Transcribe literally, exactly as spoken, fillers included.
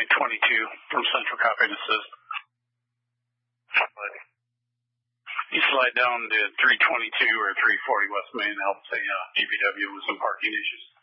point twenty-two from Central Copy and Assist. You slide down to three twenty-two or three forty West Main, help the uh, D P W with some parking issues.